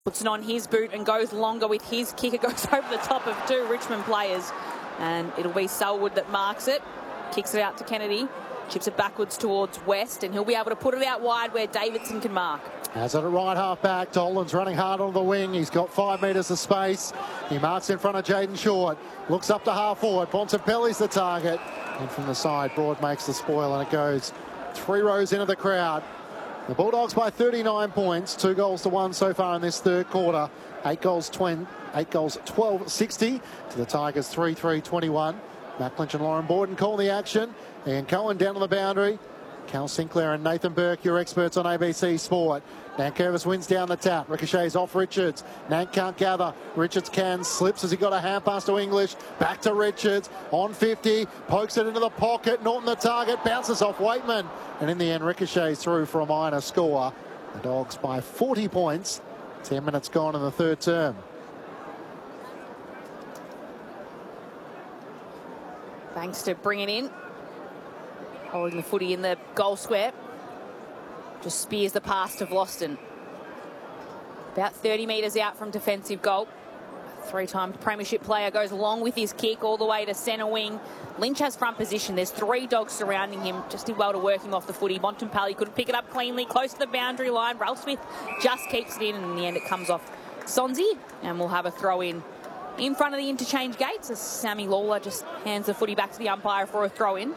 Puts it on his boot and goes longer with his kick. It goes over the top of two Richmond players. And it'll be Selwood that marks it. Kicks it out to Kennedy. Chips it backwards towards West. And he'll be able to put it out wide where Davidson can mark. Has it at right half back. Dolan's running hard on the wing. He's got 5 metres of space. He marks in front of Jaden Short. Looks up to half forward. Bontempelli's the target. And from the side, Broad makes the spoil. And it goes 3 rows into the crowd. The Bulldogs by 39 points, 2 goals to 1 so far in this third quarter. 8 goals 12-60 to the Tigers 3-3-21. Matt Lynch and Lauren Borden call the action. Ian Cohen down on the boundary. Cal Sinclair and Nathan Burke, your experts on ABC Sport. Nankervis wins down the tap. Ricochets off Richards. Nank can't gather. Richards can. Slips as he got a hand pass to English. Back to Richards. On 50. Pokes it into the pocket. Norton the target. Bounces off Waitman. And in the end, Ricochets through for a minor score. The Dogs by 40 points. 10 minutes gone in the third term. Thanks to bring it in. Holding the footy in the goal square. Just spears the pass to Vlosten. About 30 metres out from defensive goal. 3-time premiership player goes along with his kick all the way to centre wing. Lynch has front position. There's 3 dogs surrounding him. Just did well to work him off the footy. Bontempelli couldn't pick it up cleanly. Close to the boundary line. Ralph Smith just keeps it in. And in the end, it comes off Sonzi. And we'll have a throw in front of the interchange gates as Sammy Lawler just hands the footy back to the umpire for a throw in.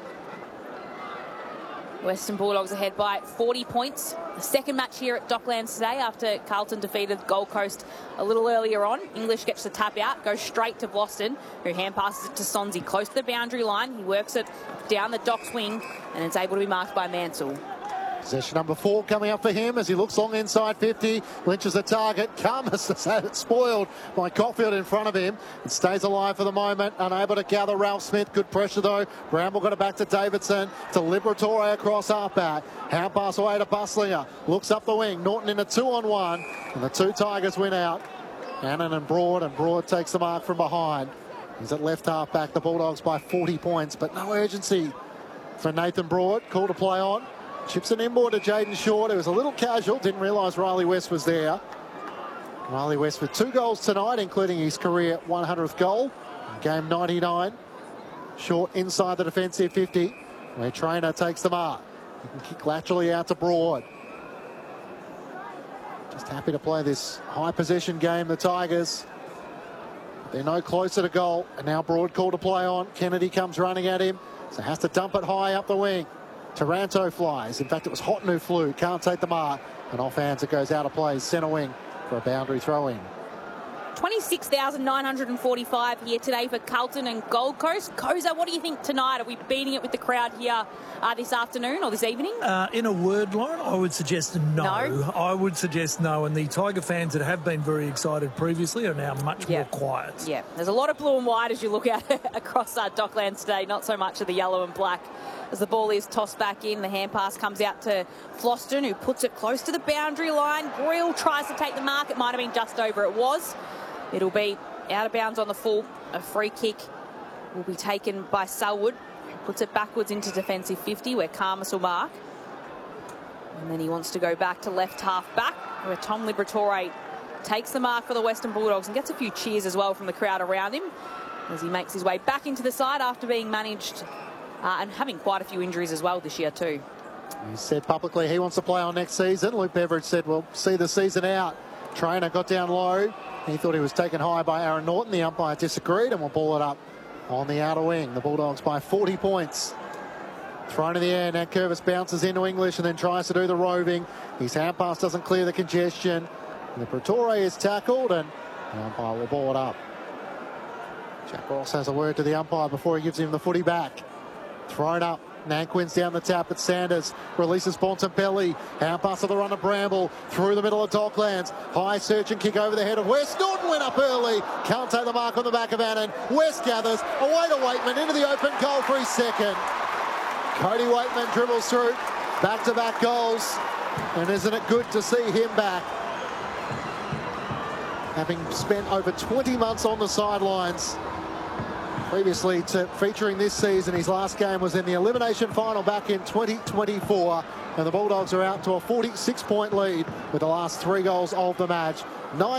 Western Bulldogs ahead by 40 points. The second match here at Docklands today after Carlton defeated Gold Coast a little earlier on. English gets the tap out, goes straight to Vlosten, who hand passes it to Sonzi close to the boundary line. He works it down the Docks wing and it's able to be marked by Mansell. Possession number 4 coming up for him as he looks long inside 50. Lynch is the target. Karmas has had it spoiled by Caulfield in front of him. It stays alive for the moment. Unable to gather Ralph Smith. Good pressure though. Bramble got it back to Davidson. To Liberatore across halfback. Hand pass away to Buslinger. Looks up the wing. Norton in a 2-on-1. And the 2 Tigers win out. Annan and Broad takes the mark from behind. He's at left halfback. The Bulldogs by 40 points. But no urgency for Nathan Broad. Call to play on. Chips an inboard to Jaden Short. It was a little casual. Didn't realise Riley West was there. Riley West with 2 goals tonight, including his career 100th goal. Game 99. Short inside the defensive 50. Where Trainer takes the mark. He can kick laterally out to Broad. Just happy to play this high possession game, the Tigers. They're no closer to goal. And now Broad call to play on. Kennedy comes running at him. So has to dump it high up the wing. Taranto flies. In fact, it was Houghton who flew. Can't take the mark. And off hands it goes out of play. Centre wing for a boundary throw in. 26,945 here today for Carlton and Gold Coast. Koza, what do you think tonight? Are we beating it with the crowd here this afternoon or this evening? In a word, Lauren, I would suggest no. I would suggest no. And the Tiger fans that have been very excited previously are now much more quiet. Yeah, there's a lot of blue and white as you look out across Docklands today. Not so much of the yellow and black. As the ball is tossed back in, the hand pass comes out to Vlosten, who puts it close to the boundary line. Brill tries to take the mark. It might have been just over. It was. It'll be out of bounds on the full. A free kick will be taken by Selwood. Puts it backwards into defensive 50 where Karmas will mark. And then he wants to go back to left half back where Tom Liberatore takes the mark for the Western Bulldogs and gets a few cheers as well from the crowd around him as he makes his way back into the side after being managed and having quite a few injuries as well this year too. He said publicly he wants to play on next season. Luke Beveridge said we'll see the season out. Trainer got down low. He thought he was taken high by Aaron Norton. The umpire disagreed and will ball it up on the outer wing. The Bulldogs by 40 points. Thrown in the air. Nankervis bounces into English and then tries to do the roving. His hand pass doesn't clear the congestion. Liberatore is tackled and the umpire will ball it up. Jack Ross has a word to the umpire before he gives him the footy back. Thrown up. Nank wins down the tap, but Sanders releases Bontempelli. Hand pass to the run of Bramble through the middle of Docklands. High search and kick over the head of West. Norton went up early. Can't take the mark on the back of Annan. West gathers away to Waitman into the open goal for his second. Cody Waitman dribbles through. Back-to-back goals. And isn't it good to see him back? Having spent over 20 months on the sidelines. Previously to featuring this season, his last game was in the elimination final back in 2024, and the Bulldogs are out to a 46-point lead with the last 3 goals of the match.